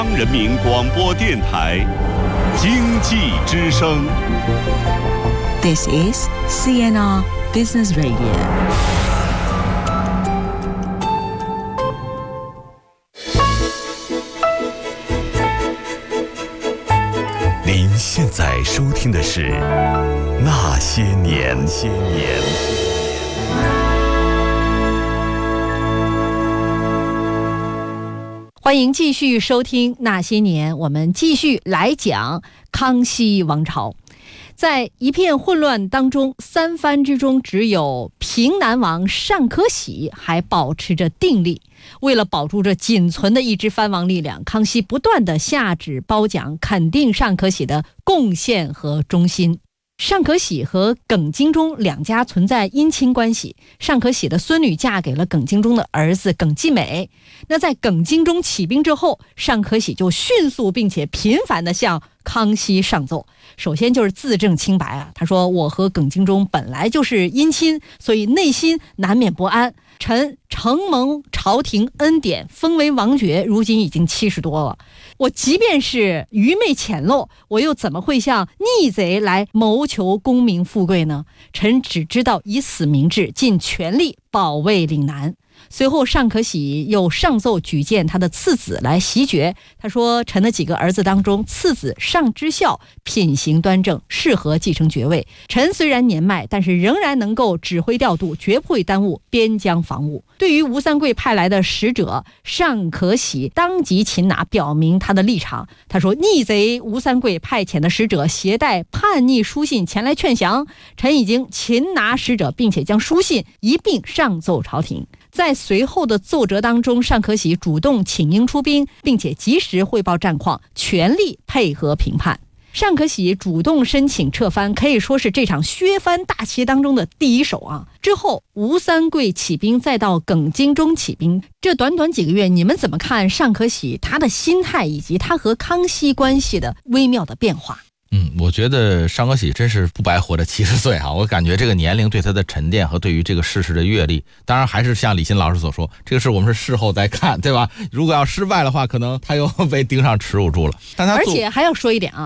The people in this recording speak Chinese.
人民广播电台经济之声。 This is CNR Business Radio。 您现在收听的是《那些年》。 欢迎继续收听《那些年》，我们继续来讲康熙王朝。在一片混乱当中，三藩之中只有平南王尚可喜还保持着定力。为了保住这仅存的一支藩王力量，康熙不断地下旨褒奖，肯定尚可喜的贡献和忠心。尚可喜和耿精忠两家存在姻亲关系，尚可喜的孙女嫁给了耿精忠的儿子耿继美。那在耿精忠起兵之后，尚可喜就迅速并且频繁地向康熙上奏。首先就是自证清白啊，他说我和耿精忠本来就是姻亲，所以内心难免不安。臣承蒙朝廷恩典，封为王爵，如今已经70多了。我即便是愚昧浅陋，我又怎么会向逆贼来谋求功名富贵呢？臣只知道以死明志，尽全力保卫岭南。随后尚可喜又上奏举荐他的次子来袭爵。他说臣的几个儿子当中，次子尚知孝，品行端正，适合继承爵位。臣虽然年迈，但是仍然能够指挥调度，绝不会耽误边疆防务。对于吴三桂派来的使者，尚可喜当即擒拿，表明他的立场。他说逆贼吴三桂派遣的使者携带叛逆书信前来劝降，臣已经擒拿使者，并且将书信一并上奏朝廷。在随后的奏折当中，尚可喜主动请缨出兵，并且及时汇报战况，全力配合平叛。尚可喜主动申请撤藩，可以说是这场削藩大棋当中的第一手啊。之后吴三桂起兵，再到耿精忠起兵，这短短几个月，你们怎么看尚可喜他的心态以及他和康熙关系的微妙的变化？ 我觉得尚可喜真是不白活着70岁啊！我感觉这个年龄对他的沉淀和对于这个世事的阅历，当然还是像李欣老师所说，这个事我们是事后再看，对吧？如果要失败的话，可能他又被盯上耻辱柱了。但他而且还要说一点啊，